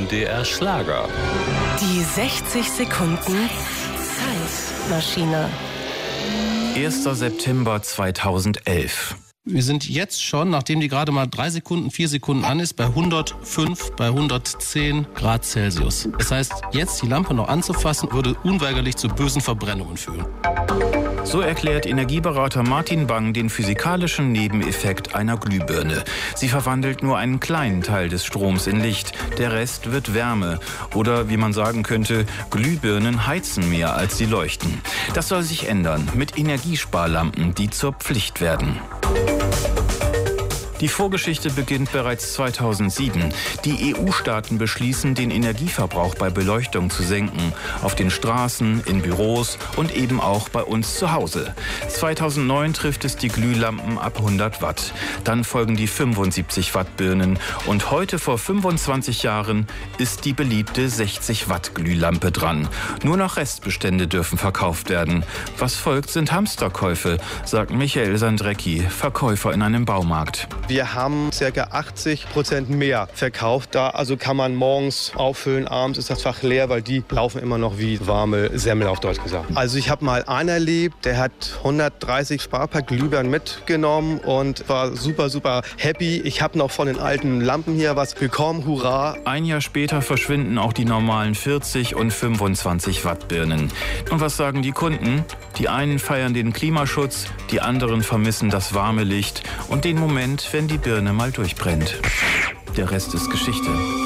MDR Schlager. Die 60 Sekunden Zeitmaschine. 1. September 2011. Wir sind jetzt schon, nachdem die gerade mal 3 Sekunden, 4 Sekunden an ist, bei 105, bei 110 Grad Celsius. Das heißt, jetzt die Lampe noch anzufassen, würde unweigerlich zu bösen Verbrennungen führen. So erklärt Energieberater Martin Bang den physikalischen Nebeneffekt einer Glühbirne. Sie verwandelt nur einen kleinen Teil des Stroms in Licht. Der Rest wird Wärme. Oder wie man sagen könnte, Glühbirnen heizen mehr, als sie leuchten. Das soll sich ändern mit Energiesparlampen, die zur Pflicht werden. Die Vorgeschichte beginnt bereits 2007. Die EU-Staaten beschließen, den Energieverbrauch bei Beleuchtung zu senken. Auf den Straßen, in Büros und eben auch bei uns zu Hause. 2009 trifft es die Glühlampen ab 100 Watt. Dann folgen die 75 Watt Birnen. Und heute vor 25 Jahren ist die beliebte 60 Watt Glühlampe dran. Nur noch Restbestände dürfen verkauft werden. Was folgt, sind Hamsterkäufe, sagt Michael Sandrecki, Verkäufer in einem Baumarkt. Wir haben ca. 80% mehr verkauft. Da also kann man morgens auffüllen, abends ist das Fach leer, weil die laufen immer noch wie warme Semmel auf Deutsch gesagt. Also ich habe mal einen erlebt, der hat 130 Sparpack Glühbirnen mitgenommen und war super happy. Ich habe noch von den alten Lampen hier was bekommen, hurra. Ein Jahr später verschwinden auch die normalen 40 und 25 Watt Birnen. Und was sagen die Kunden? Die einen feiern den Klimaschutz, die anderen vermissen das warme Licht und den Moment, wenn die Birne mal durchbrennt. Der Rest ist Geschichte.